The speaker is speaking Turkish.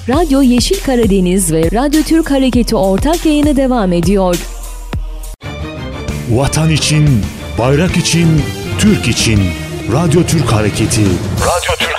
Radyo Yeşil Karadeniz ve Radyo Türk Hareketi ortak yayını devam ediyor. Vatan için, bayrak için, Türk için. Radyo Türk Hareketi. Radyo Türk